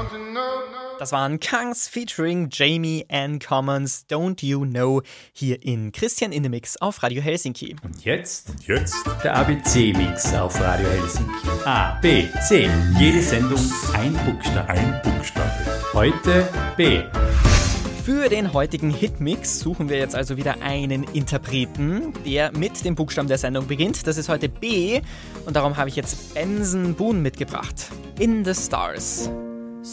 Das waren Kangs featuring Jamie Ann Commons, Don't You Know, hier in Christian in the Mix auf Radio Helsinki. Und jetzt der ABC-Mix auf Radio Helsinki. A, B, C. Jede Sendung ein Buchstabe. Heute B. Für den heutigen Hitmix suchen wir jetzt also wieder einen Interpreten, der mit dem Buchstaben der Sendung beginnt. Das ist heute B und darum habe ich jetzt Benson Boone mitgebracht. In the Stars.